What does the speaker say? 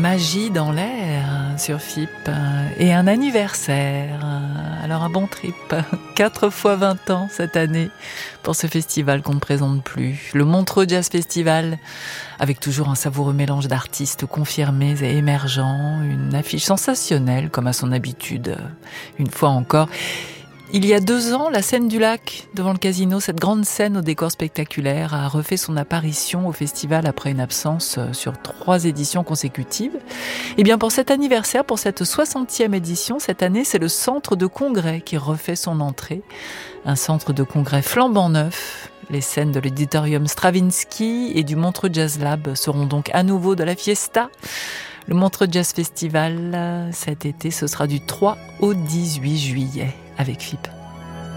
magie dans l'air sur FIP et un anniversaire. Alors un bon trip, 4 fois 20 ans cette année pour ce festival qu'on ne présente plus. Le Montreux Jazz Festival, avec toujours un savoureux mélange d'artistes confirmés et émergents, une affiche sensationnelle comme à son habitude, une fois encore. Il y a 2 ans, la scène du lac, devant le casino, cette grande scène au décor spectaculaire, a refait son apparition au festival après une absence sur 3 éditions consécutives. Et bien pour cet anniversaire, pour cette 60e édition, cette année, c'est le centre de congrès qui refait son entrée. Un centre de congrès flambant neuf. Les scènes de l'auditorium Stravinsky et du Montreux Jazz Lab seront donc à nouveau de la fiesta. Le Montreux Jazz Festival, cet été, ce sera du 3 au 18 juillet avec FIP.